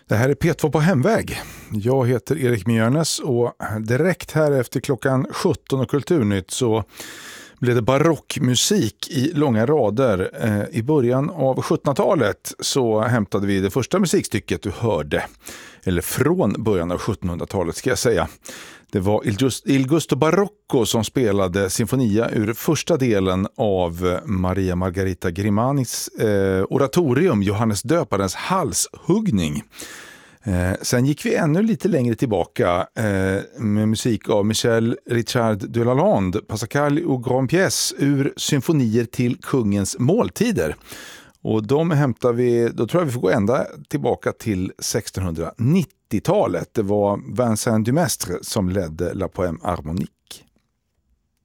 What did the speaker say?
Det här är P2 på hemväg. Jag heter Erik Mjörnes och direkt här efter klockan 17 och Kulturnytt så blev det barockmusik i långa rader. I början av 1700-talet så hämtade vi det första musikstycket du hörde. Eller från början av 1700-talet ska jag säga. Det var Il Gusto Barocco som spelade sinfonia ur första delen av Maria Margarita Grimanis oratorium Johannes Döparens halshuggning. Sen gick vi ännu lite längre tillbaka med musik av Michel Richard de Lalande, Pascal och Grand Pièce ur symfonier till kungens måltider. Och de hämtar vi, då tror jag vi får gå ända tillbaka till 1690-talet. Det var Vincent Dumestre som ledde La Poème Harmonique.